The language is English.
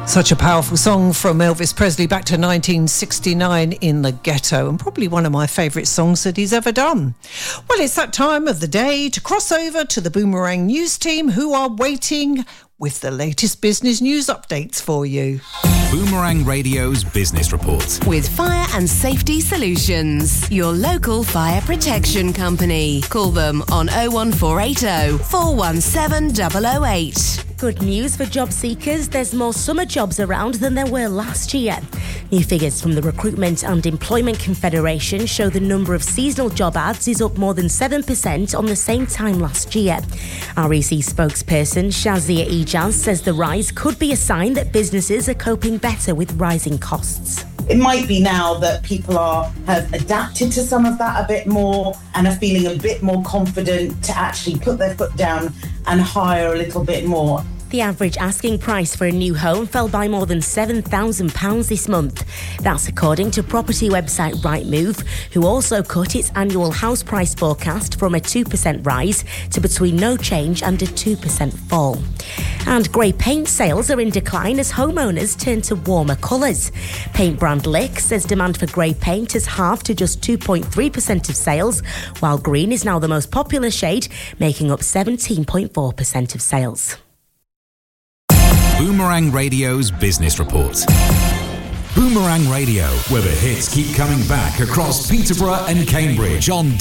Such a powerful song from Elvis Presley back to 1969 in the Ghetto, and probably one of my favourite songs that he's ever done. Well, it's that time of the day to cross over to the Boomerang News team, who are waiting with the latest business news updates for you. Boomerang Radio's Business Report. With Fire and Safety Solutions, your local fire protection company. Call them on 01480 417 008. Good news for job seekers. There's more summer jobs around than there were last year. New figures from the Recruitment and Employment Confederation show the number of seasonal job ads is up more than 7% on the same time last year. REC spokesperson Shazia Ijaz says the rise could be a sign that businesses are coping better with rising costs. It might be now that people have adapted to some of that a bit more and are feeling a bit more confident to actually put their foot down and hire a little bit more. The average asking price for a new home fell by more than £7,000 this month. That's according to property website Rightmove, who also cut its annual house price forecast from a 2% rise to between no change and a 2% fall. And grey paint sales are in decline as homeowners turn to warmer colours. Paint brand Lick says demand for grey paint has halved to just 2.3% of sales, while green is now the most popular shade, making up 17.4% of sales. Boomerang Radio's Business Report. Boomerang Radio, where the hits keep coming back across Peterborough and Cambridge on